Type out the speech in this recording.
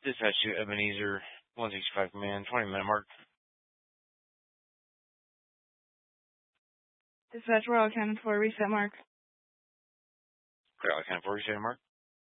Dispatch to Ebenezer 165 command, 20-minute mark. Dispatch Royal Cannon 4, reset mark. Royal Cannon 4, reset mark.